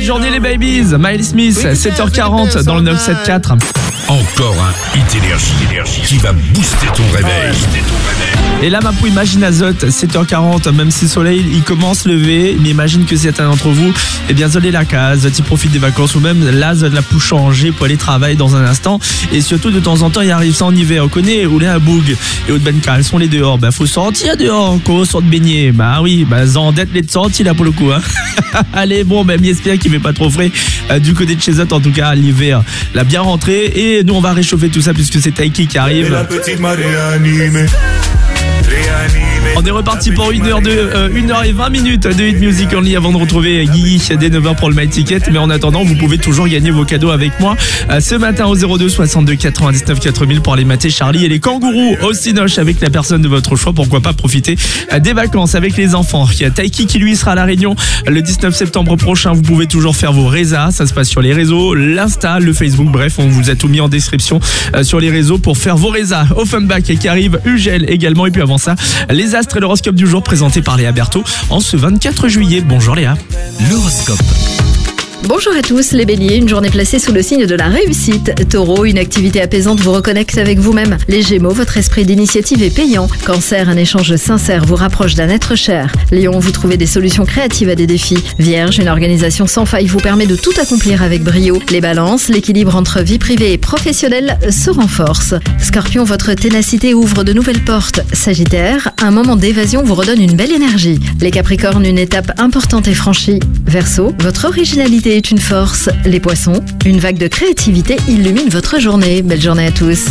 journée les babies. Miles Smith, 7h40 dans le 974. Encore un hit énergie qui va booster ton réveil. Et là, ma pouille, imagine Azote, 7h40, même si le soleil il commence à lever, mais imagine que certains d'entre vous, eh bien, zolez la case, tu profites des vacances ou même là, de la pouche changer pour aller travailler dans un instant. Et surtout, de temps en temps, il arrive ça en hiver. On connaît, ou les boug et au Bencal, sont les dehors. Bah, faut sortir dehors, qu'on sort de baigner. Bah oui, bah, Zandette les de sortie là pour le coup, hein. Allez, bon, ben, j'espère qu'il fait pas trop frais. Du côté de chez eux, en tout cas, l'hiver l'a bien rentré. Et nous, on va réchauffer tout ça puisque c'est Taiki qui arrive. On est reparti pour 1h20 de Hit Music Only avant de retrouver Guigui dès 9h pour le My Ticket. Mais en attendant, vous pouvez toujours gagner vos cadeaux avec moi ce matin au 02 62 99 4000 pour aller mater Charlie et les kangourous au Cinoche avec la personne de votre choix. Pourquoi pas profiter des vacances avec les enfants. Il y a Taiki qui lui sera à La Réunion le 19 septembre prochain. Vous pouvez toujours faire vos résas. Ça se passe sur les réseaux, l'Insta, le Facebook. Bref, on vous a tout mis en description sur les réseaux pour faire vos résas. Offenbach qui arrive, Ugel également. Et puis avant ça, les astres et l'horoscope du jour présenté par Léa Berthaud en ce 24 juillet. Bonjour Léa. L'horoscope. Bonjour à tous les béliers, une journée placée sous le signe de la réussite. Taureau, une activité apaisante vous reconnecte avec vous-même. Les Gémeaux, votre esprit d'initiative est payant. Cancer, un échange sincère vous rapproche d'un être cher. Lion, vous trouvez des solutions créatives à des défis. Vierge, une organisation sans faille vous permet de tout accomplir avec brio. Les balances, l'équilibre entre vie privée et professionnelle se renforce. Scorpion, votre ténacité ouvre de nouvelles portes. Sagittaire, un moment d'évasion vous redonne une belle énergie. Les Capricornes, une étape importante est franchie. Verseau, votre originalité est une force. Les Poissons, une vague de créativité illumine votre journée. Belle journée à tous.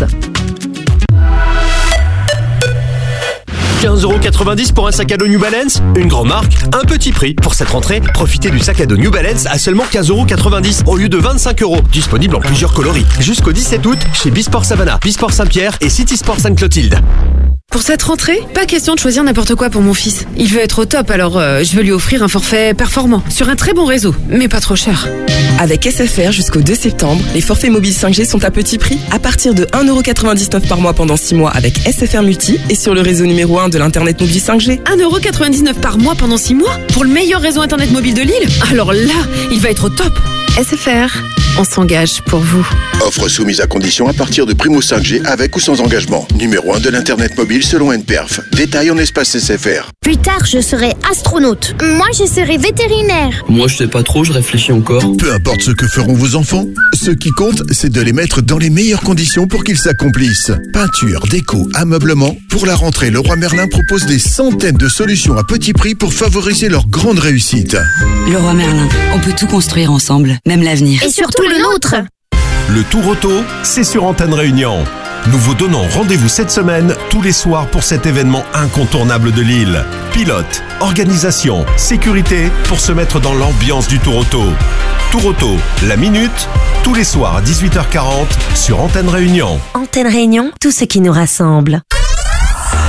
15,90€ pour un sac à dos New Balance, une grande marque, un petit prix. Pour cette rentrée, profitez du sac à dos New Balance à seulement 15,90€ au lieu de 25€. Disponible en plusieurs coloris. Jusqu'au 17 août chez Bisport Savannah, Bisport Saint-Pierre et City Sport Sainte-Clotilde. Pour cette rentrée, pas question de choisir n'importe quoi pour mon fils. Il veut être au top, alors je veux lui offrir un forfait performant, sur un très bon réseau, mais pas trop cher. Avec SFR jusqu'au 2 septembre, les forfaits mobiles 5G sont à petit prix, à partir de 1,99€ par mois pendant 6 mois avec SFR Multi et sur le réseau numéro 1 de l'Internet mobile 5G. 1,99€ par mois pendant 6 mois pour le meilleur réseau Internet mobile de l'île. Alors là, il va être au top. SFR, on s'engage pour vous. Offre soumise à condition à partir de Primo 5G avec ou sans engagement. Numéro 1 de l'Internet mobile selon NPerf. Détail en espace SFR. Plus tard, je serai astronaute. Moi, je serai vétérinaire. Moi, je sais pas trop, je réfléchis encore. Peu importe ce que feront vos enfants, ce qui compte, c'est de les mettre dans les meilleures conditions pour qu'ils s'accomplissent. Peinture, déco, ameublement. Pour la rentrée, Leroy Merlin propose des centaines de solutions à petit prix pour favoriser leur grande réussite. Leroy Merlin, on peut tout construire ensemble, même l'avenir. Et surtout le nôtre. Le Tour Auto, c'est sur Antenne Réunion. Nous vous donnons rendez-vous cette semaine, tous les soirs pour cet événement incontournable de l'île. Pilote, organisation, sécurité, pour se mettre dans l'ambiance du Tour Auto. Tour Auto, la minute, tous les soirs à 18h40 sur Antenne Réunion. Antenne Réunion, tout ce qui nous rassemble.